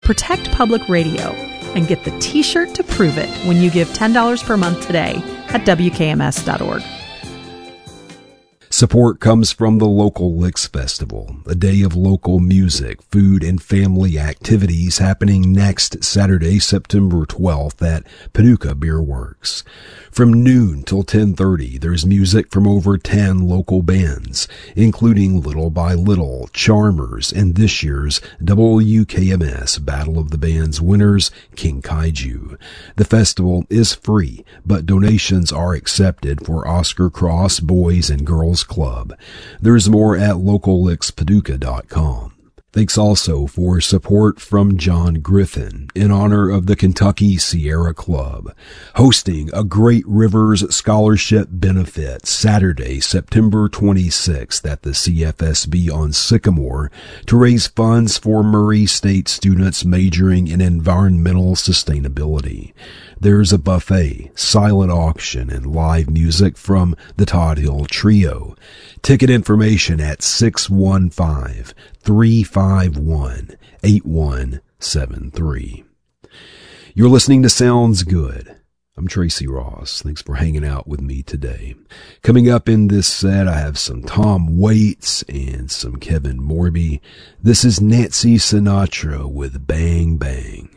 Protect Public Radio and get the t-shirt to prove it when you give $10 per month today at WKMS.org. Support comes from the Local Licks Festival, a day of local music, food, and family activities happening next Saturday, September 12th at Paducah Beer Works. From noon till 10:30, there's music from over 10 local bands, including Little by Little, Charmers, and this year's WKMS Battle of the Bands winners, King Kaiju. The festival is free, but donations are accepted for Oscar Cross Boys and Girls Club. There's more at locallickspaducah.com. Thanks also for support from John Griffin in honor of the Kentucky Sierra Club, hosting a Great Rivers Scholarship Benefit Saturday, September 26th at the CFSB on Sycamore to raise funds for Murray State students majoring in environmental sustainability. There's a buffet, silent auction, and live music from the Todd Hill Trio. Ticket information at 615-351-8173. You're listening to Sounds Good. I'm Tracy Ross. Thanks for hanging out with me today. Coming up in this set, I have some Tom Waits and some Kevin Morby. This is Nancy Sinatra with Bang Bang.